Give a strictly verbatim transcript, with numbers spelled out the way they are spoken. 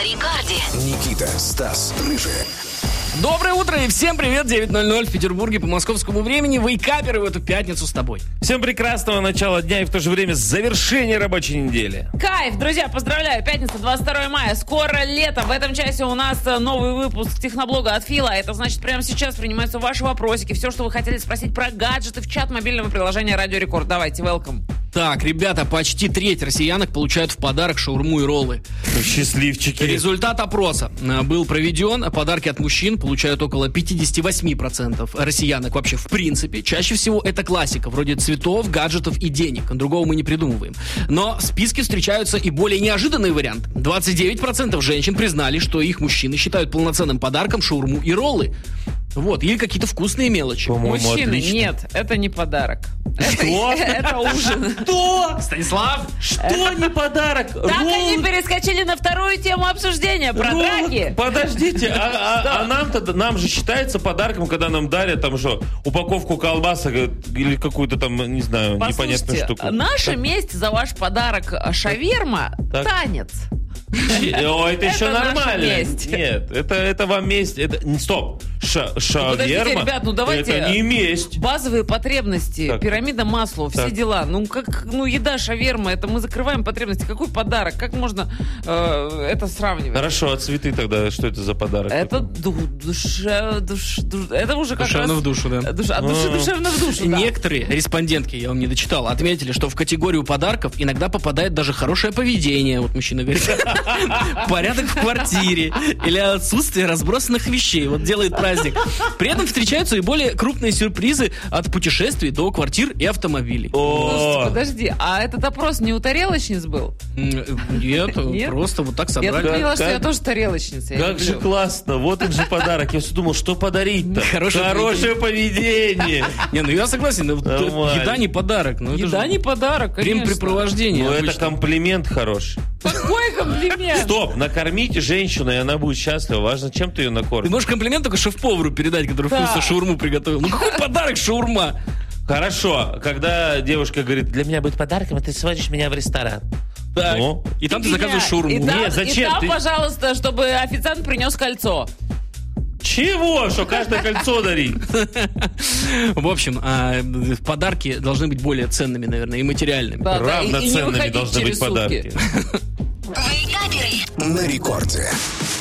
на рекорде. Никита, Стас, Рыжий. Доброе утро и всем привет. девять ноль ноль в Петербурге по московскому времени. Вейкаперы в эту пятницу с тобой. Всем прекрасного начала дня и в то же время завершения рабочей недели. Кайф, друзья, поздравляю. Пятница, двадцать второе мая. Скоро лето. В этом часе у нас новый выпуск техноблога от Фила. Это значит, прямо сейчас принимаются ваши вопросики. Все, что вы хотели спросить про гаджеты, в чат мобильного приложения Радио Рекорд. Давайте, welcome. Так, ребята, почти треть россиянок получают в подарок шаурму и роллы. Счастливчики. Результат опроса был проведен. Подарки от мужчин получают около пятьдесят восемь процентов россиянок вообще в принципе. Чаще всего это классика, вроде цветов, гаджетов и денег. Другого мы не придумываем. Но в списке встречаются и более неожиданные варианты. двадцать девять процентов женщин признали, что их мужчины считают полноценным подарком шаурму и роллы. Вот, или какие-то вкусные мелочи. По-моему, Мужчины, отлично. нет, это не подарок. Что? Это ужин. Что? Станислав? Что не подарок? Так они перескочили на вторую тему обсуждения про драки. Подождите, а, а, а нам-то нам же считается подарком, когда нам дарят там что, упаковку колбасок или какую-то там, не знаю, непонятную Послушайте, штуку. наша месть за ваш подарок шаверма Так. танец. О, это еще Это наша нормально. месть. Нет, это, это вам месть. Это... Стоп. Ша- шаверма. Подождите, ребят, ну давайте. Это не месть. Базовые потребности, Так. пирамида Маслоу, все Так. дела. Ну, как, ну, еда, шаверма, это мы закрываем потребности. Какой подарок? Как можно э, это сравнивать? Хорошо, а цветы тогда, что это за подарок? Это такой? ду- душе, душ, душ- это уже как Душевно раз... в душу, да. Душ- от души А. душевно в душу, да. Некоторые респондентки, я вам не дочитал, отметили, что в категорию подарков иногда попадает даже хорошее поведение. Вот мужчина говорит, порядок в квартире или отсутствие разбросанных вещей. Вот делает праздник. При этом встречаются и более крупные сюрпризы от путешествий до квартир и автомобилей. О, Слушайте, подожди, а этот опрос не у тарелочниц был? М, Нет, Нет? просто вот так Я собрали. тут поняла, что как- я тоже тарелочница. я как люблю. же классно. Вот он же подарок. Я все думал, что подарить-то? Хорошее Хорошее поведение. Не, ну я согласен, ну, Нормально. еда не подарок. Ну, это Еда же не подарок, конечно. времяпрепровождение. Ну, это обычно. комплимент хороший. Какой комплимент? Стоп, накормите женщину, и она будет счастлива. Важно, чем ты ее Ты накормишь. можешь комплимент только шеф-повару передать, который Да. вкусно шаурму приготовил. Ну какой подарок шаурма? Хорошо, когда девушка говорит, для меня будет подарком, а ты сводишь меня в ресторан. Так. Ну? И там ты Меня. заказываешь шаурму. И там, Нет, зачем? и там Ты- пожалуйста, чтобы официант принес кольцо. Чего? Что каждое кольцо дарить? В общем, а, подарки должны быть более ценными, наверное, и материальными. Да, да, и- и не Равноценными выходить должны через быть подарки. сутки. Вейкаперы. На рекорде.